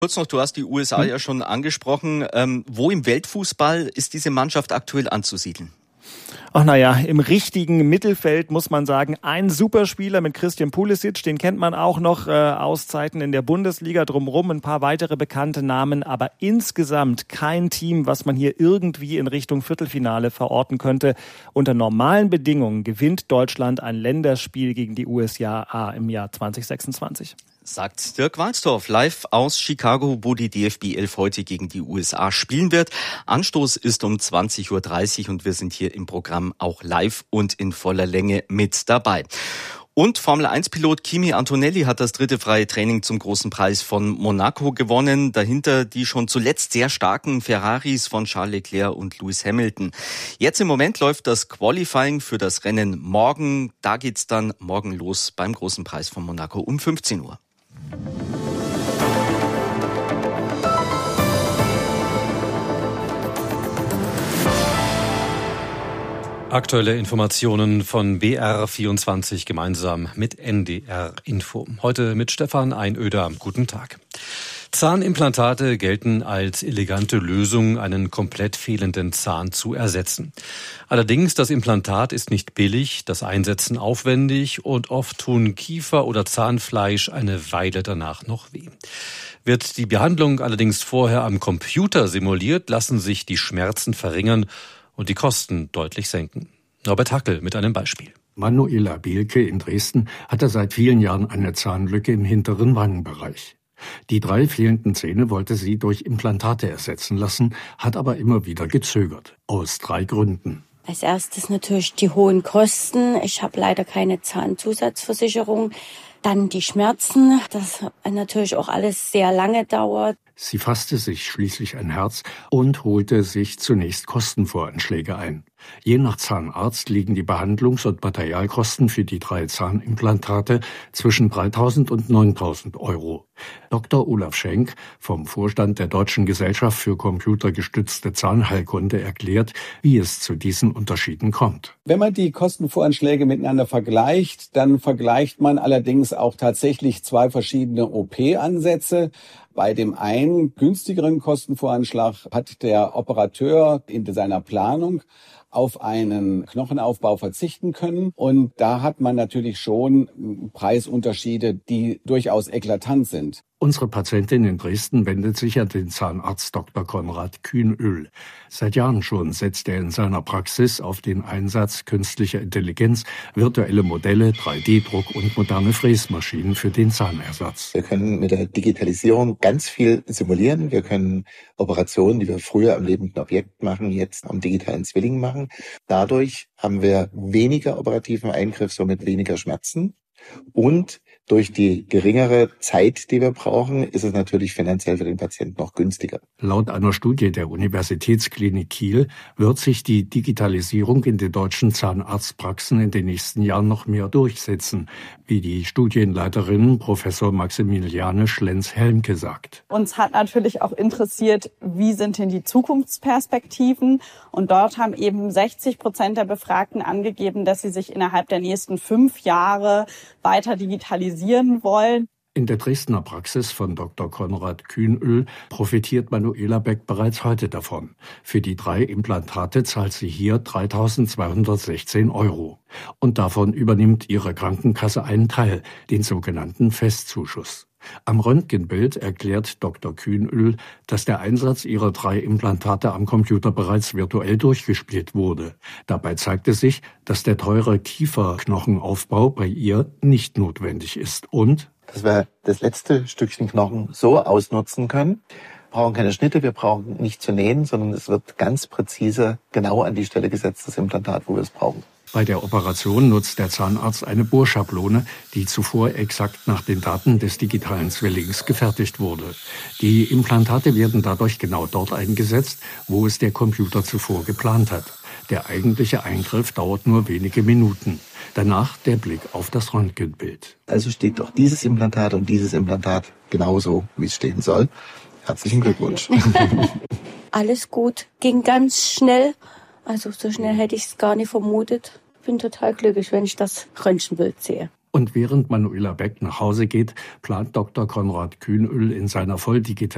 Kurz noch, du hast die USA ja schon angesprochen. Wo im Weltfußball ist diese Mannschaft aktuell anzusiedeln? Ach naja, im richtigen Mittelfeld muss man sagen, ein Superspieler mit Christian Pulisic, den kennt man auch noch aus Zeiten in der Bundesliga, drumherum ein paar weitere bekannte Namen, aber insgesamt kein Team, was man hier irgendwie in Richtung Viertelfinale verorten könnte. Unter normalen Bedingungen gewinnt Deutschland ein Länderspiel gegen die USA im Jahr 2026. Sagt Dirk Walzdorf live aus Chicago, wo die DFB 11 heute gegen die USA spielen wird. Anstoß ist um 20.30 Uhr und wir sind hier im Programm auch live und in voller Länge mit dabei. Und Formel-1-Pilot Kimi Antonelli hat das 3. freie Training zum großen Preis von Monaco gewonnen. Dahinter die schon zuletzt sehr starken Ferraris von Charles Leclerc und Lewis Hamilton. Jetzt im Moment läuft das Qualifying für das Rennen morgen. Da geht's dann morgen los beim großen Preis von Monaco um 15 Uhr. Aktuelle Informationen von BR24 gemeinsam mit NDR Info. Heute mit Stefan Einöder. Guten Tag. Zahnimplantate gelten als elegante Lösung, einen komplett fehlenden Zahn zu ersetzen. Allerdings, das Implantat ist nicht billig, das Einsetzen aufwendig und oft tun Kiefer oder Zahnfleisch eine Weile danach noch weh. Wird die Behandlung allerdings vorher am Computer simuliert, lassen sich die Schmerzen verringern und die Kosten deutlich senken. Norbert Hackel mit einem Beispiel. Manuela Bielke in Dresden hatte seit vielen Jahren eine Zahnlücke im hinteren Wangenbereich. Die 3 fehlenden Zähne wollte sie durch Implantate ersetzen lassen, hat aber immer wieder gezögert. Aus 3 Gründen. Als erstes natürlich die hohen Kosten. Ich habe leider keine Zahnzusatzversicherung. Dann die Schmerzen, das natürlich auch alles sehr lange dauert. Sie fasste sich schließlich ein Herz und holte sich zunächst Kostenvoranschläge ein. Je nach Zahnarzt liegen die Behandlungs- und Materialkosten für die 3 Zahnimplantate zwischen 3.000 und 9.000 Euro. Dr. Olaf Schenk vom Vorstand der Deutschen Gesellschaft für computergestützte Zahnheilkunde erklärt, wie es zu diesen Unterschieden kommt. Wenn man die Kostenvoranschläge miteinander vergleicht, dann vergleicht man allerdings auch tatsächlich 2 verschiedene OP-Ansätze. Bei dem einen günstigeren Kostenvoranschlag hat der Operateur in seiner Planung auf einen Knochenaufbau verzichten können. Und da hat man natürlich schon Preisunterschiede, die durchaus eklatant sind. Unsere Patientin in Dresden wendet sich an den Zahnarzt Dr. Konrad Kühnöhl. Seit Jahren schon setzt er in seiner Praxis auf den Einsatz künstlicher Intelligenz, virtuelle Modelle, 3D-Druck und moderne Fräsmaschinen für den Zahnersatz. Wir können mit der Digitalisierung ganz viel simulieren. Wir können Operationen, die wir früher am lebenden Objekt machen, jetzt am digitalen Zwilling machen. Dadurch haben wir weniger operativen Eingriff, somit weniger Schmerzen. Und durch die geringere Zeit, die wir brauchen, ist es natürlich finanziell für den Patienten noch günstiger. Laut einer Studie der Universitätsklinik Kiel wird sich die Digitalisierung in den deutschen Zahnarztpraxen in den nächsten Jahren noch mehr durchsetzen, wie die Studienleiterin Professor Maximiliane Schlenz-Helmke sagt. Uns hat natürlich auch interessiert, wie sind denn die Zukunftsperspektiven? Und dort haben eben 60% der Befragten angegeben, dass sie sich innerhalb der nächsten 5 Jahre weiter digitalisieren wollen. In der Dresdner Praxis von Dr. Konrad Kühnöhl profitiert Manuela Beck bereits heute davon. Für die 3 Implantate zahlt sie hier 3.216 Euro. Und davon übernimmt ihre Krankenkasse einen Teil, den sogenannten Festzuschuss. Am Röntgenbild erklärt Dr. Kühnöhl, dass der Einsatz ihrer 3 Implantate am Computer bereits virtuell durchgespielt wurde. Dabei zeigte sich, dass der teure Kieferknochenaufbau bei ihr nicht notwendig ist und dass wir das letzte Stückchen Knochen so ausnutzen können. Wir brauchen keine Schnitte, wir brauchen nicht zu nähen, sondern es wird ganz präzise genau an die Stelle gesetzt, das Implantat, wo wir es brauchen. Bei der Operation nutzt der Zahnarzt eine Bohrschablone, die zuvor exakt nach den Daten des digitalen Zwillings gefertigt wurde. Die Implantate werden dadurch genau dort eingesetzt, wo es der Computer zuvor geplant hat. Der eigentliche Eingriff dauert nur wenige Minuten. Danach der Blick auf das Röntgenbild. Also steht doch dieses Implantat und dieses Implantat genauso, wie es stehen soll. Herzlichen Glückwunsch. Alles gut, ging ganz schnell. Also so schnell hätte ich es gar nicht vermutet. Bin total glücklich, wenn ich das Röntgenbild sehe. Und während Manuela Beck nach Hause geht, plant Dr. Konrad Kühnöhl in seiner voll digitalisierten